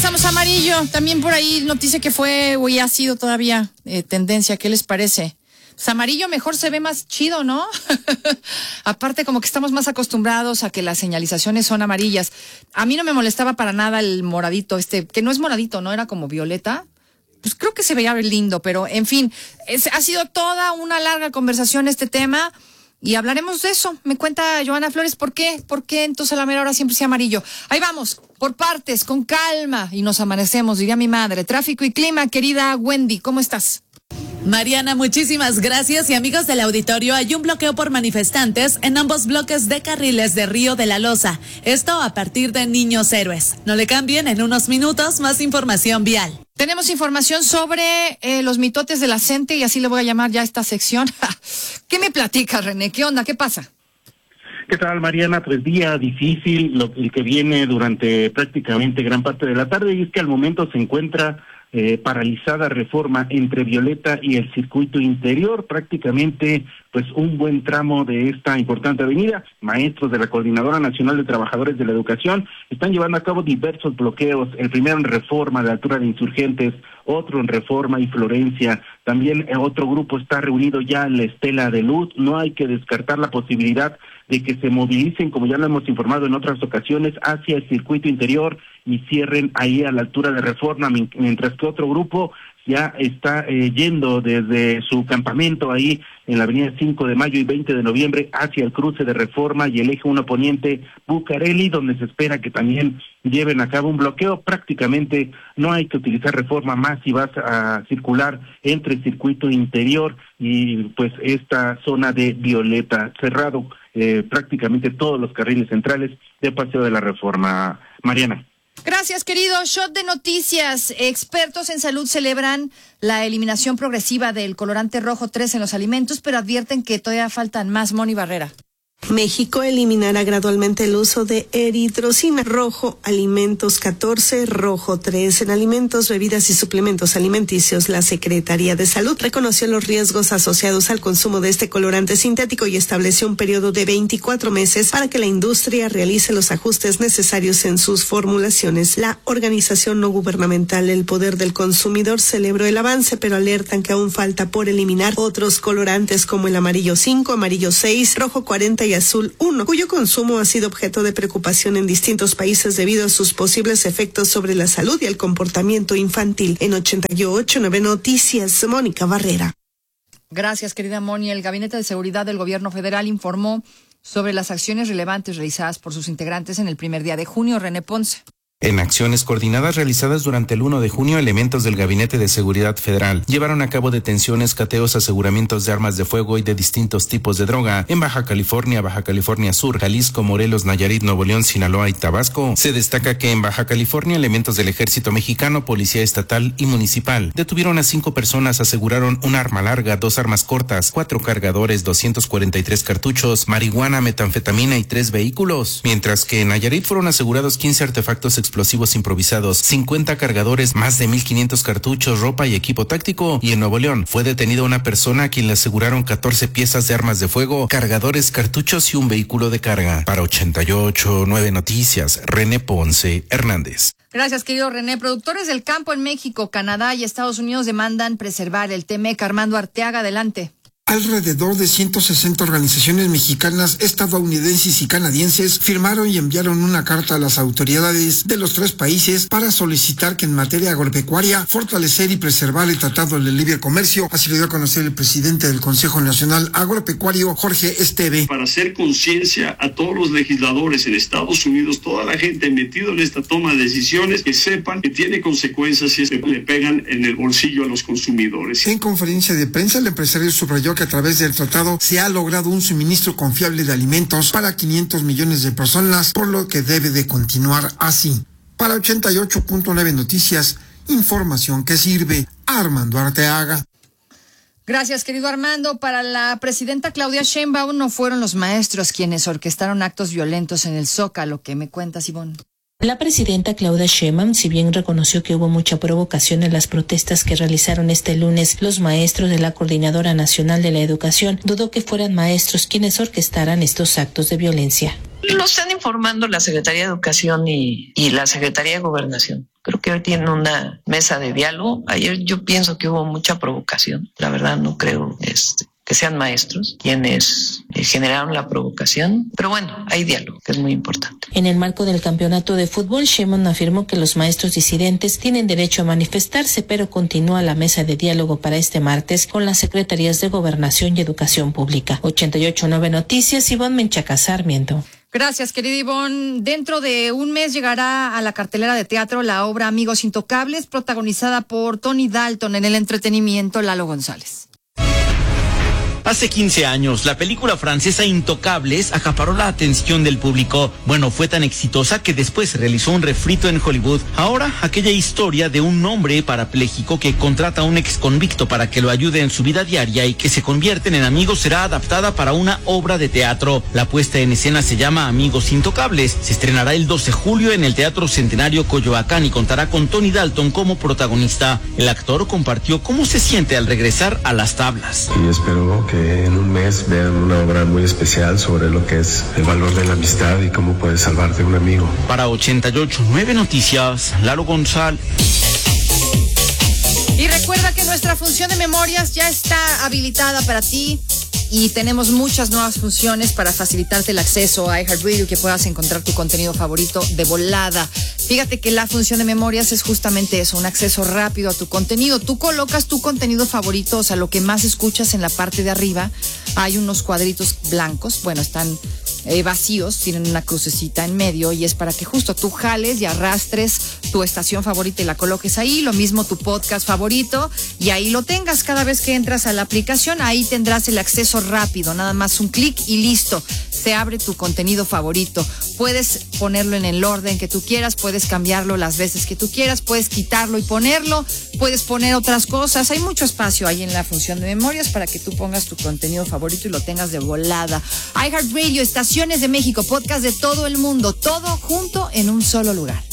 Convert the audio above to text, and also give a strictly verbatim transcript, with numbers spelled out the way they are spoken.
pasamos a amarillo. También por ahí noticia que fue, o ha sido todavía eh, tendencia. ¿Qué les parece? Pues amarillo mejor se ve más chido, ¿no? Aparte como que estamos más acostumbrados a que las señalizaciones son amarillas. A mí no me molestaba para nada el moradito este, que no es moradito, ¿no? Era como violeta. Pues creo que se veía lindo, pero en fin, es, ha sido toda una larga conversación este tema y hablaremos de eso. Me cuenta Joana Flores, ¿por qué? ¿Por qué entonces a la mera hora siempre sea amarillo? Ahí vamos, por partes, con calma y nos amanecemos, diría mi madre. Tráfico y clima, querida Wendy, ¿cómo estás? Mariana, muchísimas gracias y amigos del auditorio, hay un bloqueo por manifestantes en ambos bloques de carriles de Río de la Loza, esto a partir de Niños Héroes. No le cambien, en unos minutos más información vial. Tenemos información sobre eh, los mitotes de la gente y así le voy a llamar ya a esta sección. ¿Qué me platicas, René? ¿Qué onda? ¿Qué pasa? ¿Qué tal, Mariana? Pues día difícil, lo, el que viene durante prácticamente gran parte de la tarde, y es que al momento se encuentra Eh, paralizada Reforma entre Violeta y el circuito interior, prácticamente pues un buen tramo de esta importante avenida. Maestros de la Coordinadora Nacional de Trabajadores de la Educación están llevando a cabo diversos bloqueos, el primero en Reforma, a la altura de Insurgentes, otro en Reforma y Florencia, también otro grupo está reunido ya en la Estela de Luz. No hay que descartar la posibilidad de que se movilicen, como ya lo hemos informado en otras ocasiones, hacia el circuito interior y cierren ahí a la altura de Reforma, mientras que otro grupo ya está eh, yendo desde su campamento ahí en la avenida cinco de mayo y veinte de noviembre hacia el cruce de Reforma y el eje uno poniente Bucareli, donde se espera que también lleven a cabo un bloqueo. Prácticamente no hay que utilizar Reforma más si vas a circular entre el circuito interior y pues esta zona de Violeta, cerrado eh, prácticamente todos los carriles centrales de Paseo de la Reforma. Mariana. Gracias, querido. Shot de noticias. Expertos en salud celebran la eliminación progresiva del colorante rojo tres en los alimentos, pero advierten que todavía faltan más. Moni Barrera. México eliminará gradualmente el uso de eritrocina rojo, alimentos catorce, rojo tres en alimentos, bebidas y suplementos alimenticios. La Secretaría de Salud reconoció los riesgos asociados al consumo de este colorante sintético y estableció un periodo de veinticuatro meses para que la industria realice los ajustes necesarios en sus formulaciones. La organización no gubernamental El Poder del Consumidor celebró el avance, pero alertan que aún falta por eliminar otros colorantes como el amarillo cinco, amarillo seis, rojo cuarenta y azul uno, cuyo consumo ha sido objeto de preocupación en distintos países debido a sus posibles efectos sobre la salud y el comportamiento infantil. En ochenta y ocho punto nueve Noticias, Mónica Barrera. Gracias, querida Moni. El Gabinete de Seguridad del Gobierno Federal informó sobre las acciones relevantes realizadas por sus integrantes en el primer día de junio. René Ponce. En acciones coordinadas realizadas durante el uno de junio, elementos del Gabinete de Seguridad Federal llevaron a cabo detenciones, cateos, aseguramientos de armas de fuego y de distintos tipos de droga en Baja California, Baja California Sur, Jalisco, Morelos, Nayarit, Nuevo León, Sinaloa y Tabasco. Se destaca que en Baja California, elementos del Ejército Mexicano, Policía Estatal y Municipal detuvieron a cinco personas, aseguraron un arma larga, dos armas cortas, cuatro cargadores, doscientos cuarenta y tres cartuchos, marihuana, metanfetamina y tres vehículos. Mientras que en Nayarit fueron asegurados quince artefactos explosivos explosivos improvisados, cincuenta cargadores, más de mil quinientos cartuchos, ropa y equipo táctico. Y en Nuevo León fue detenida una persona a quien le aseguraron catorce piezas de armas de fuego, cargadores, cartuchos y un vehículo de carga. Para ochenta y ocho punto nueve Noticias, René Ponce Hernández. Gracias, querido René. Productores del campo en México, Canadá y Estados Unidos demandan preservar el Temec. Armando Arteaga, adelante. Alrededor de ciento sesenta organizaciones mexicanas, estadounidenses y canadienses firmaron y enviaron una carta a las autoridades de los tres países para solicitar que en materia agropecuaria fortalecer y preservar el Tratado de Libre Comercio. Así lo dio a conocer el presidente del Consejo Nacional Agropecuario, Jorge Esteve. Para hacer conciencia a todos los legisladores en Estados Unidos, toda la gente metida en esta toma de decisiones, que sepan que tiene consecuencias si es que le pegan en el bolsillo a los consumidores. En conferencia de prensa, el empresario subrayó que a través del tratado se ha logrado un suministro confiable de alimentos para quinientos millones de personas, por lo que debe de continuar así. Para ochenta y ocho punto nueve Noticias, información que sirve. Armando Arteaga. Gracias, querido Armando. Para la presidenta Claudia Sheinbaum no fueron los maestros quienes orquestaron actos violentos en el Zócalo. ¿Qué me cuentas, Ivonne? La presidenta Claudia Sheinbaum, si bien reconoció que hubo mucha provocación en las protestas que realizaron este lunes los maestros de la Coordinadora Nacional de la Educación, dudó que fueran maestros quienes orquestaran estos actos de violencia. Lo están informando la Secretaría de Educación y, y la Secretaría de Gobernación. Creo que hoy tienen una mesa de diálogo. Ayer yo pienso que hubo mucha provocación. La verdad no creo este, que sean maestros quienes eh, generaron la provocación. Pero bueno, hay diálogo, que es muy importante. En el marco del campeonato de fútbol, Sheinbaum afirmó que los maestros disidentes tienen derecho a manifestarse, pero continúa la mesa de diálogo para este martes con las secretarías de Gobernación y Educación Pública. ochenta y ocho punto nueve Noticias, Ivonne Menchaca Sarmiento. Gracias, querida Ivonne. Dentro de un mes llegará a la cartelera de teatro la obra Amigos Intocables, protagonizada por Tony Dalton. En el entretenimiento, Lalo González. Hace quince años, la película francesa Intocables acaparó la atención del público. Bueno, fue tan exitosa que después se realizó un refrito en Hollywood. Ahora, aquella historia de un hombre parapléjico que contrata a un ex convicto para que lo ayude en su vida diaria y que se convierten en amigos será adaptada para una obra de teatro. La puesta en escena se llama Amigos Intocables. Se estrenará el doce de julio en el Teatro Centenario Coyoacán y contará con Tony Dalton como protagonista. El actor compartió cómo se siente al regresar a las tablas. Y espero que en un mes vean una obra muy especial sobre lo que es el valor de la amistad y cómo puedes salvarte un amigo. Para ochenta y ocho punto nueve Noticias, Lalo González. Y recuerda que nuestra función de memorias ya está habilitada para ti y tenemos muchas nuevas funciones para facilitarte el acceso a iHeartRadio, que puedas encontrar tu contenido favorito de volada. Fíjate que la función de memorias es justamente eso, un acceso rápido a tu contenido. Tú colocas tu contenido favorito, o sea, lo que más escuchas en la parte de arriba. Hay unos cuadritos blancos, bueno, están eh, vacíos, tienen una crucecita en medio y es para que justo tú jales y arrastres tu estación favorita y la coloques ahí. Lo mismo tu podcast favorito y ahí lo tengas. Cada vez que entras a la aplicación, ahí tendrás el acceso rápido, nada más un clic y listo. Se abre tu contenido favorito. Puedes ponerlo en el orden que tú quieras, puedes cambiarlo las veces que tú quieras, puedes quitarlo y ponerlo, puedes poner otras cosas. Hay mucho espacio ahí en la función de memorias para que tú pongas tu contenido favorito y lo tengas de volada. iHeartRadio, estaciones de México, podcast de todo el mundo, todo junto en un solo lugar.